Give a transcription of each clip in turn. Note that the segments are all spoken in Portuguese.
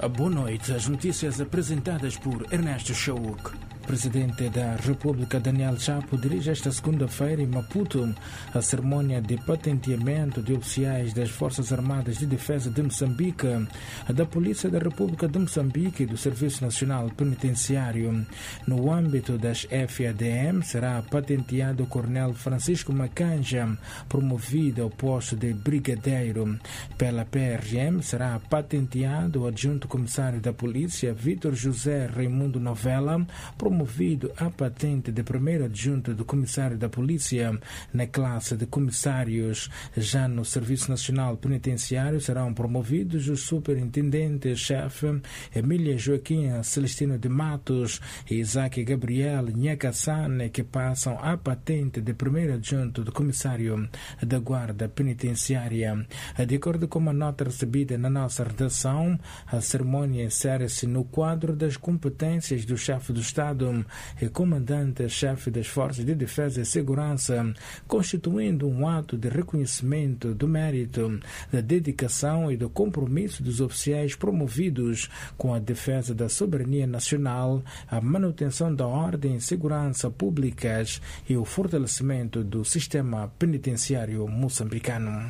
Boa noite. As notícias apresentadas por Ernesto Chauk. Presidente da República Daniel Chapo dirige esta segunda-feira em Maputo a cerimônia de patenteamento de oficiais das Forças Armadas de Defesa de Moçambique, da Polícia da República de Moçambique e do Serviço Nacional Penitenciário. No âmbito das FADM, será patenteado o Coronel Francisco Macanja, promovido ao posto de brigadeiro. Pela PRM, será patenteado o adjunto comissário da Polícia, Vítor José Raimundo Novella, promovido à patente de primeiro adjunto do comissário da Polícia na classe de comissários. Já no Serviço Nacional Penitenciário serão promovidos os superintendentes-chefe Emília Joaquim Celestino de Matos e Isaac Gabriel Nhakassane, que passam à patente de primeiro adjunto do comissário da Guarda Penitenciária. De acordo com uma nota recebida na nossa redação, a cerimônia insere-se no quadro das competências do chefe do Estado e comandante-chefe das Forças de Defesa e Segurança, constituindo um ato de reconhecimento do mérito, da dedicação e do compromisso dos oficiais promovidos com a defesa da soberania nacional, a manutenção da ordem e segurança públicas e o fortalecimento do sistema penitenciário moçambicano.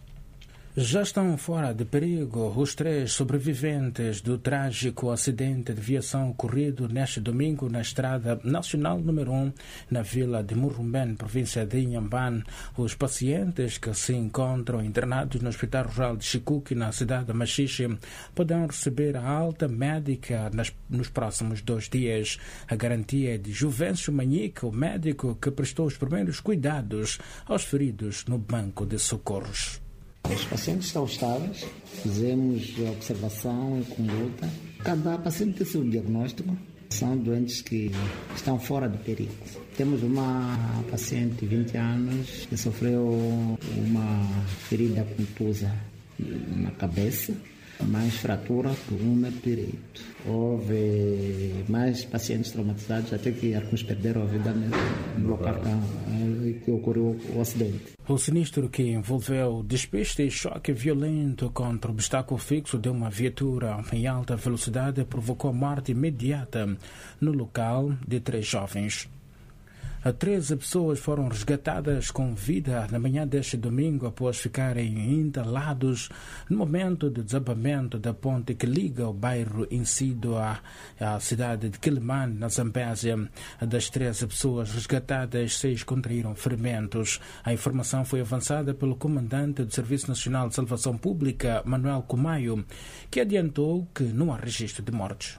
Já estão fora de perigo os 3 sobreviventes do trágico acidente de viação ocorrido neste domingo na Estrada Nacional número 1, na vila de Murrumbén, província de Inhambane. Os pacientes que se encontram internados no Hospital Rural de Chicuque, na cidade de Machixe, poderão receber a alta médica nos próximos 2 dias. A garantia é de Juvencio Manhique, o médico que prestou os primeiros cuidados aos feridos no banco de socorros. Os pacientes estão estáveis, fizemos a observação e conduta. Cada paciente tem seu diagnóstico. São doentes que estão fora de perigo. Temos uma paciente de 20 anos que sofreu uma ferida contusa na cabeça, mais fratura do úmero direito. Houve mais pacientes traumatizados, até que alguns perderam a vida no local que ocorreu o acidente. O sinistro que envolveu despiste e choque violento contra o obstáculo fixo de uma viatura em alta velocidade provocou a morte imediata no local de 3 jovens. 13 pessoas foram resgatadas com vida na manhã deste domingo após ficarem entalados no momento do desabamento da ponte que liga o bairro Incido à cidade de Quilimane, na Zambésia. Das 13 pessoas resgatadas, 6 contraíram ferimentos. A informação foi avançada pelo comandante do Serviço Nacional de Salvação Pública, Manuel Cumaio, que adiantou que não há registro de mortes.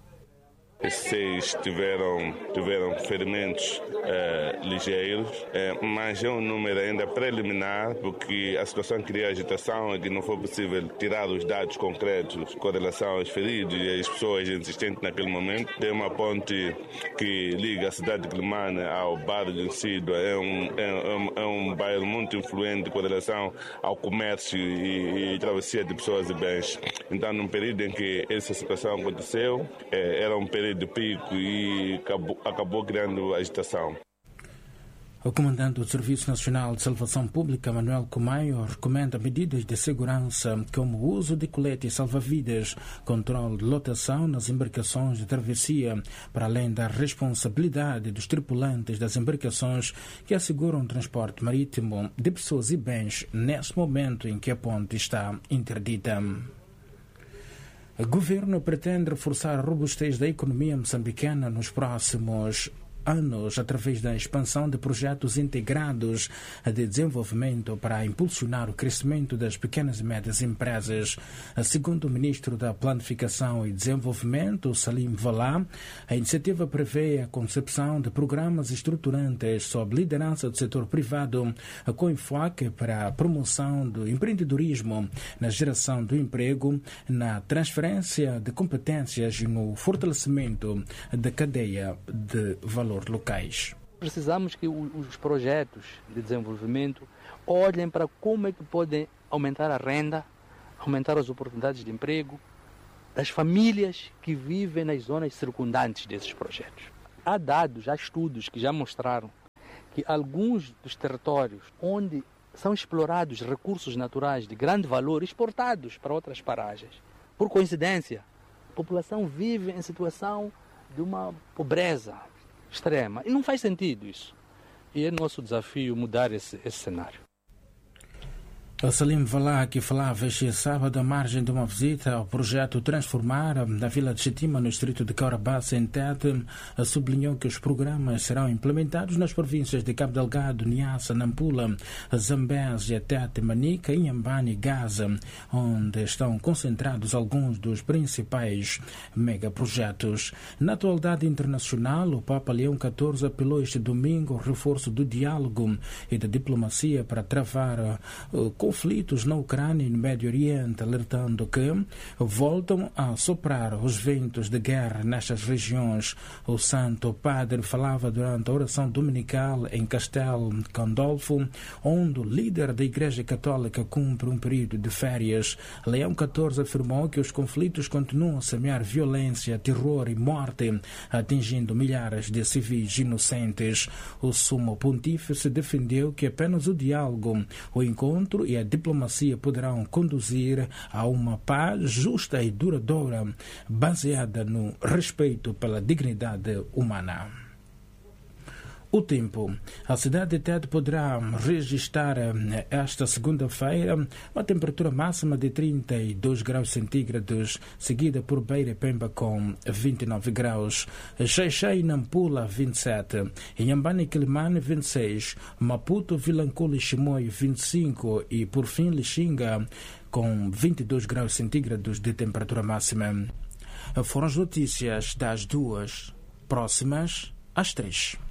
6 tiveram ferimentos ligeiros, mas é um número ainda preliminar, porque a situação cria agitação e que não foi possível tirar os dados concretos com relação aos feridos e às pessoas existentes naquele momento. Tem uma ponte que liga a cidade de Quilimane ao bairro de Incido. É um bairro muito influente com relação ao comércio e travessia de pessoas e bens. Então, num período em que essa situação aconteceu, era um período de pico e acabou criando agitação. O comandante do Serviço Nacional de Salvação Pública, Manuel Cumaio, recomenda medidas de segurança como o uso de coletes salva-vidas, controle de lotação nas embarcações de travessia, para além da responsabilidade dos tripulantes das embarcações que asseguram o transporte marítimo de pessoas e bens nesse momento em que a ponte está interdita. O governo pretende reforçar a robustez da economia moçambicana nos próximos anos através da expansão de projetos integrados de desenvolvimento para impulsionar o crescimento das pequenas e médias empresas. Segundo o ministro da Planificação e Desenvolvimento, Salim Valá, a iniciativa prevê a concepção de programas estruturantes sob liderança do setor privado, com enfoque para a promoção do empreendedorismo, na geração do emprego, na transferência de competências e no fortalecimento da cadeia de valor locais. Precisamos que os projetos de desenvolvimento olhem para como é que podem aumentar a renda, aumentar as oportunidades de emprego das famílias que vivem nas zonas circundantes desses projetos. Há dados, há estudos que já mostraram que alguns dos territórios onde são explorados recursos naturais de grande valor exportados para outras paragens, por coincidência, A população vive em situação de uma pobreza extrema. E não faz sentido isso. E é nosso desafio mudar esse cenário. Salim Valá, que falava este sábado à margem de uma visita ao projeto Transformar da Vila de Chitima, no distrito de Caurabassa, em Tete, sublinhou que os programas serão implementados nas províncias de Cabo Delgado, Niassa, Nampula, Zambésia, Tete, Manica, Inhambane e Gaza, onde estão concentrados alguns dos principais megaprojetos. Na atualidade internacional, o Papa Leão XIV apelou este domingo ao reforço do diálogo e da diplomacia para travar conflitos na Ucrânia e no Médio Oriente, alertando que voltam a soprar os ventos de guerra nestas regiões. O Santo Padre falava durante a oração dominical em Castel Gandolfo, onde o líder da Igreja Católica cumpre um período de férias. Leão XIV afirmou que os conflitos continuam a semear violência, terror e morte, atingindo milhares de civis inocentes. O Sumo Pontífice defendeu que apenas o diálogo, o encontro e a diplomacia poderão conduzir a uma paz justa e duradoura, baseada no respeito pela dignidade humana. O tempo. A cidade de Tete poderá registrar esta segunda-feira uma temperatura máxima de 32 graus centígrados, seguida por Beira e Pemba com 29 graus, Xai-Xai e Nampula 27, Inhambane e Quilimane 26, Maputo, Vilanculo e Chimoio 25 e por fim Lixinga com 22 graus centígrados de temperatura máxima. Foram as notícias das 2, próximas às 3.